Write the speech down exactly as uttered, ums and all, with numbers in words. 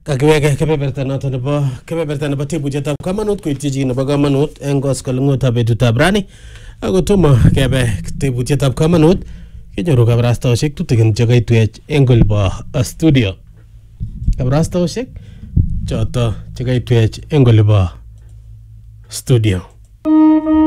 Kakiweke kebeberta noto nebo kebeberta nebo tebutietab kamanut koityi chi nebo kamanut eng koskoleng'utab betutab rani ako tomo kebe tebutietab kamanut kenyoru kabarastaoshek tutigin chekaitwech eng olibo studio. Kabarastaoshek choto chekaitwech eng olibo studio.